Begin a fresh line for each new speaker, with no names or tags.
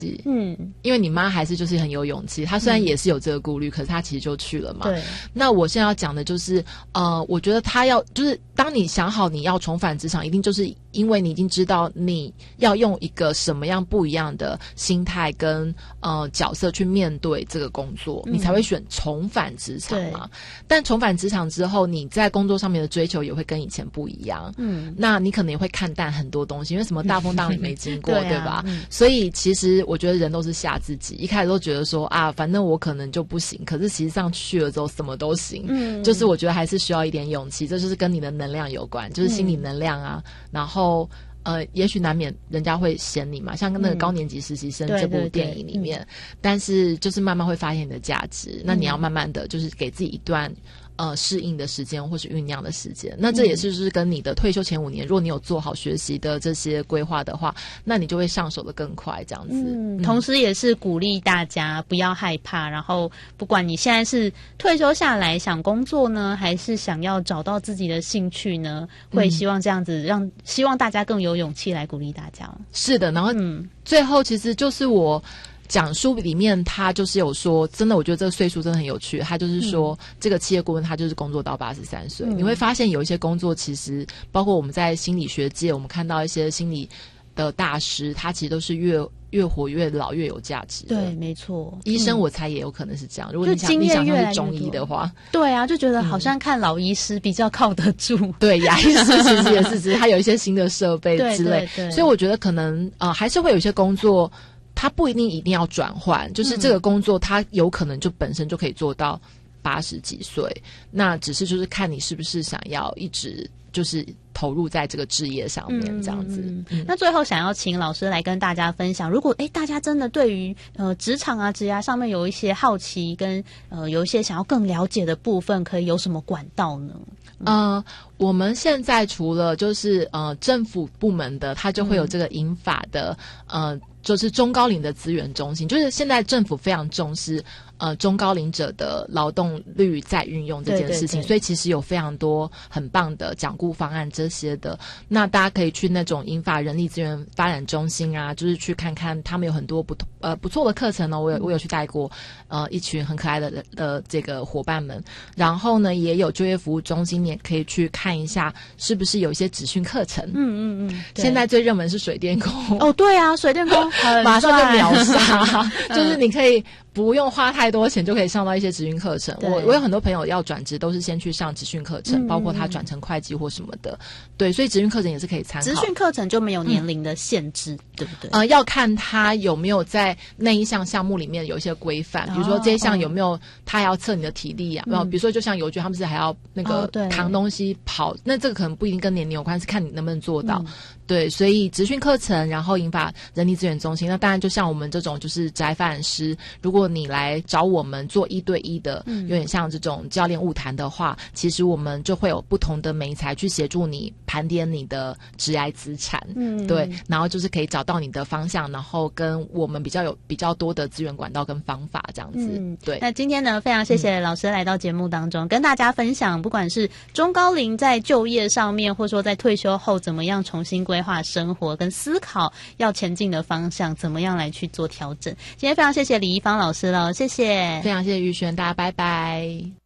因为你妈还是就是很有勇气，她虽然也是有这个顾虑，可是她其实就去了嘛。
对。
那我现在要讲的就是我觉得她要就是当你想好你要重返职场，一定就是因为你已经知道你要用一个什么样不一样的心态跟角色去面对这个工作，你才会选重返职场嘛。但重返职场之后，你在工作上面的追求也会跟以前不一样。那你可能也会看淡很多东西，因为什么大风大浪你没经过，对吧？所以其实我觉得人都是吓自己，一开始都觉得说反正我可能就不行，可是其实上去了之后什么都行。就是我觉得还是需要一点勇气，这就是跟你的能量有关，就是心理能量啊。然后也许难免人家会嫌你嘛，像那个高年级实习生这部电影里面，但是就是慢慢会发现你的价值。那你要慢慢的就是给自己一段适应的时间或是酝酿的时间。那这也是就是跟你的退休前5年，如果你有做好学习的这些规划的话，那你就会上手的更快这样子。
同时也是鼓励大家不要害怕，然后不管你现在是退休下来想工作呢，还是想要找到自己的兴趣呢，会希望这样子希望大家更有勇气来鼓励大家。
是的，然后最后其实就是我讲书里面他就是有说，真的我觉得这个岁数真的很有趣，他就是说这个企业顾问他就是工作到83岁。你会发现有一些工作其实包括我们在心理学界，我们看到一些心理的大师，他其实都是越活越老越有价值的。
对，没错。
医生我猜也有可能是这样，如果你想像是中医的话。
对啊，就觉得好像看老医师比较靠得住。
对，牙医师其实也是只是他有一些新的设备之类。
对，
所以我觉得可能还是会有一些工作它不一定要转换，就是这个工作它有可能就本身就可以做到80几岁，那只是就是看你是不是想要一直就是投入在这个职业上面这样子。
那最后想要请老师来跟大家分享，如果大家真的对于职场啊职涯上面有一些好奇跟有一些想要更了解的部分，可以有什么管道呢？
我们现在除了就是政府部门的，它就会有这个银发的就是中高龄的资源中心，就是现在政府非常重视中高龄者的劳动力再运用这件事情。对，所以其实有非常多很棒的讲顾方案这些的。那大家可以去那种银发人力资源发展中心啊，就是去看看他们有很多不错的课程哦。我有去带过一群很可爱的这个伙伴们。然后呢，也有就业服务中心，你也可以去看一下是不是有一些职训课程。现在最热门是水电工。
对啊，水电工
马上就秒杀。就是你可以不用花太多钱就可以上到一些职训课程。我有很多朋友要转职都是先去上职训课程，包括他转成会计或什么的。对，所以职训课程也是可以参考。
职训课程就没有年龄的限制，对不对？
要看他有没有在那一项目里面有一些规范，比如说这一项有没有他要测你的体力啊，比如说就像邮局他们是还要那个扛东西跑，那这个可能不一定跟年龄有关，是看你能不能做到。对，所以职训课程，然后银发人力资源中心，那当然就像我们这种就是职涯发展师，如果你来找我们做1对1的，有点像这种教练晤谈的话，其实我们就会有不同的媒材去协助你盘点你的职涯资产。对，然后就是可以找到你的方向，然后跟我们比较多的资源管道跟方法这样子。对。
那今天呢，非常谢谢老师来到节目当中，跟大家分享，不管是中高龄在就业上面，或者说在退休后怎么样重新规划生活跟思考要前进的方向，怎么样来去做调整。今天非常谢谢李一芳老师了，谢谢。
非常谢谢玉轩，大家拜拜。